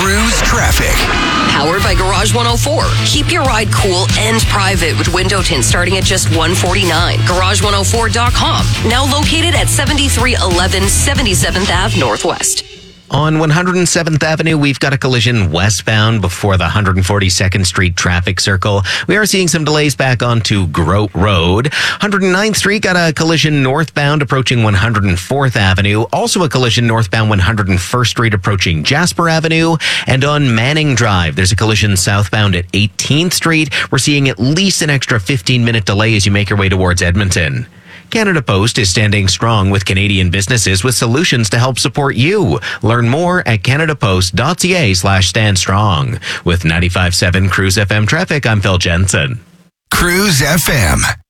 Cruise traffic. Powered by Garage 104. Keep your ride cool and private with window tints starting at just $149. Garage104.com. Now located at 7311 77th Ave Northwest. On 107th Avenue, we've got a collision westbound before the 142nd Street traffic circle. We are seeing some delays back onto Grote Road. 109th Street got a collision northbound approaching 104th Avenue. Also a collision northbound 101st Street approaching Jasper Avenue. And on Manning Drive, there's a collision southbound at 18th Street. We're seeing at least an extra 15-minute delay as you make your way towards Edmonton. Canada Post is standing strong with Canadian businesses with solutions to help support you. Learn more at canadapost.ca/standstrong. With 95.7 Cruise FM traffic, I'm Phil Jensen. Cruise FM.